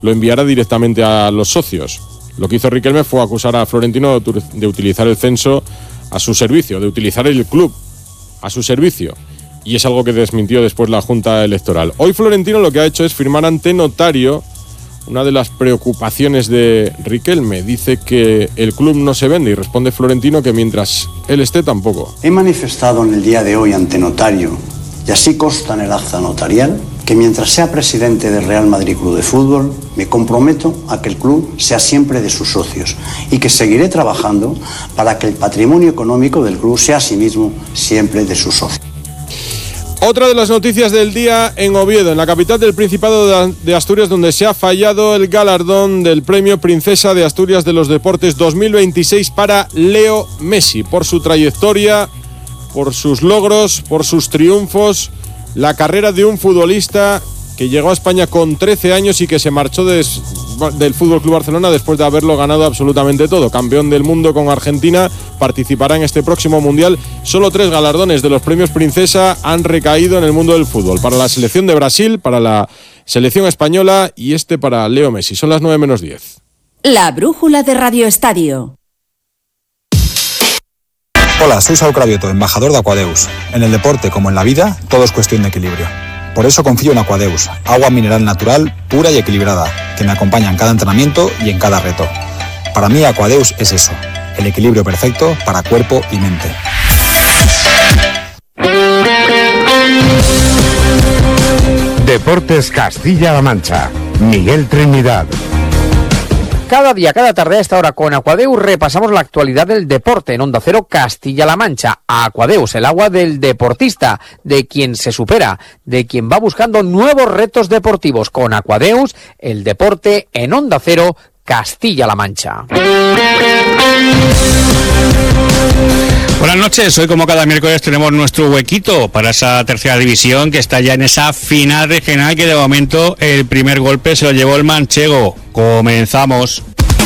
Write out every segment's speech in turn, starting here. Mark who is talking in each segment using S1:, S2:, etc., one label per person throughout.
S1: lo enviara directamente a los socios. Lo que hizo Riquelme fue acusar a Florentino de utilizar el censo a su servicio, de utilizar el club a su servicio. Y es algo que desmintió después la Junta Electoral. Hoy Florentino lo que ha hecho es firmar ante notario una de las preocupaciones de Riquelme. Dice que el club no se vende y responde Florentino que mientras él esté tampoco.
S2: He manifestado en el día de hoy ante notario, y así consta en el acta notarial, que mientras sea presidente del Real Madrid Club de Fútbol, me comprometo a que el club sea siempre de sus socios y que seguiré trabajando para que el patrimonio económico del club sea asimismo siempre de sus socios.
S1: Otra de las noticias del día en Oviedo, en la capital del Principado de Asturias, donde se ha fallado el galardón del Premio Princesa de Asturias de los Deportes 2026 para Leo Messi, por su trayectoria, por sus logros, por sus triunfos, la carrera de un futbolista que llegó a España con 13 años y que se marchó del FC Barcelona después de haberlo ganado absolutamente todo. Campeón del mundo con Argentina, participará en este próximo Mundial. Solo 3 galardones de los premios Princesa han recaído en el mundo del fútbol. Para la selección de Brasil, para la selección española y para Leo Messi. Son las 9:10.
S3: La brújula de Radio Estadio.
S4: Hola, soy Saúl Cravioto, embajador de Aquadeus. En el deporte, como en la vida, todo es cuestión de equilibrio. Por eso confío en Aquadeus, agua mineral natural, pura y equilibrada, que me acompaña en cada entrenamiento y en cada reto. Para mí Aquadeus es eso, el equilibrio perfecto para cuerpo y mente.
S5: Deportes Castilla-La Mancha, Miguel Trinidad.
S6: Cada día, cada tarde a esta hora con Aquadeus repasamos la actualidad del deporte en Onda Cero Castilla-La Mancha. Aquadeus, el agua del deportista, de quien se supera, de quien va buscando nuevos retos deportivos. Con Aquadeus, el deporte en Onda Cero Castilla-La Mancha.
S7: Buenas noches, hoy como cada miércoles tenemos nuestro huequito para esa tercera división que está ya en esa final regional que de momento el primer golpe se lo llevó el manchego. Comenzamos.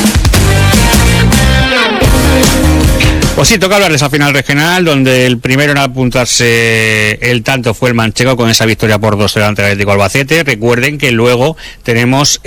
S7: Pues sí, toca hablar de esa final regional donde el primero en apuntarse el tanto fue el manchego con esa victoria por 2 delante del Atlético Albacete. Recuerden que luego tenemos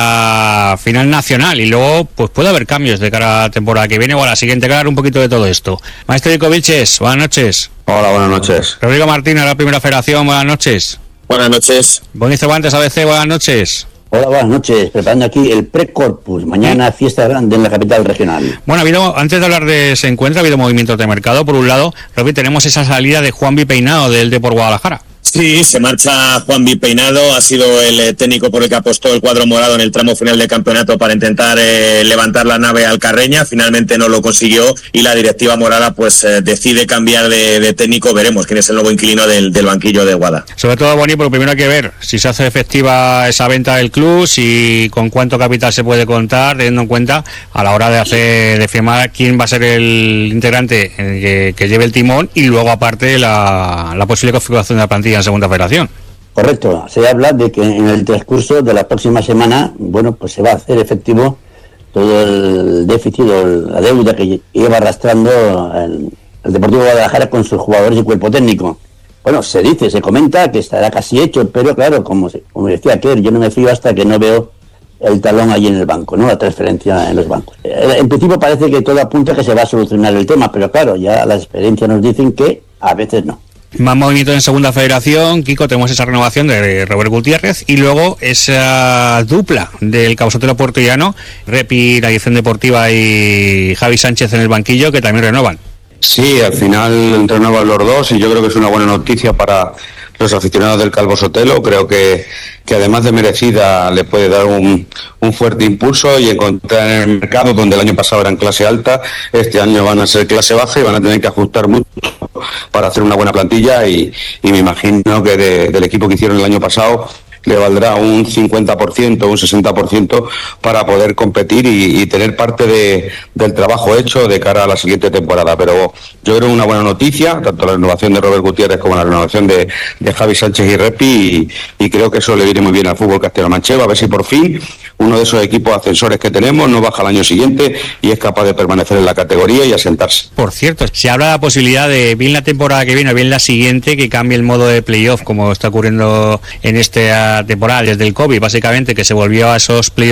S7: esa final nacional y luego pues puede haber cambios de cara a la temporada que viene o a la siguiente. Hablar un poquito de todo esto. Maestro Dico Vilches, buenas noches.
S8: Hola, buenas noches.
S7: Rodrigo Martínez, la Primera Federación, buenas noches.
S8: Buenas noches.
S7: Bonicio Guantes, ABC, buenas noches.
S9: Hola, buenas noches. Preparando aquí el Precorpus. Mañana fiesta grande en la capital regional.
S7: Bueno, antes de hablar de ese encuentro, ha habido movimientos de mercado. Por un lado, Robi, tenemos esa salida de Juanvi Peinado del Depor Guadalajara.
S8: Sí, se marcha Juanvi Peinado, ha sido el técnico por el que apostó el cuadro morado en el tramo final del campeonato para intentar levantar la nave alcarreña. Finalmente no lo consiguió y la directiva morada pues decide cambiar de técnico. Veremos quién es el nuevo inquilino del banquillo de Guada.
S7: Sobre todo, Boni, pero primero hay que ver si se hace efectiva esa venta del club, si con cuánto capital se puede contar, teniendo en cuenta a la hora de firmar quién va a ser el integrante que lleve el timón y luego aparte la posible configuración de la plantilla en Segunda Federación.
S9: Correcto, se habla de que en el transcurso de la próxima semana, bueno, pues se va a hacer efectivo todo el déficit o la deuda que lleva arrastrando el Deportivo Guadalajara con sus jugadores y cuerpo técnico. Bueno, se comenta que estará casi hecho, pero claro, como decía aquel, yo no me fío hasta que no veo el talón allí en el banco, ¿no? La transferencia en los bancos. En principio parece que todo apunta a que se va a solucionar el tema, pero claro, ya las experiencias nos dicen que a veces no.
S7: Más movimiento en Segunda Federación, Kiko, tenemos esa renovación de Robert Gutiérrez y luego esa dupla del Causotero Puertollano, Repi, la dirección deportiva y Javi Sánchez en el banquillo, que también renovan.
S10: Sí, al final renuevan los dos y yo creo que es una buena noticia para los aficionados del Calvo Sotelo. Creo que además de merecida le puede dar un fuerte impulso y encontrar en el mercado donde el año pasado eran clase alta, este año van a ser clase baja y van a tener que ajustar mucho para hacer una buena plantilla y me imagino que del equipo que hicieron el año pasado le valdrá un 50%, un 60% para poder competir y tener parte del trabajo hecho de cara a la siguiente temporada. Pero yo creo una buena noticia, tanto la renovación de Robert Gutiérrez como la renovación de Javi Sánchez y Repi, y creo que eso le viene muy bien al fútbol castellano-manchego. A ver si por fin uno de esos equipos ascensores que tenemos, no baja el año siguiente y es capaz de permanecer en la categoría y asentarse.
S7: Por cierto, se habla de la posibilidad de, bien la temporada que viene o bien la siguiente, que cambie el modo de playoff, como está ocurriendo en esta temporada desde el COVID, básicamente, que se volvió a esos playoffs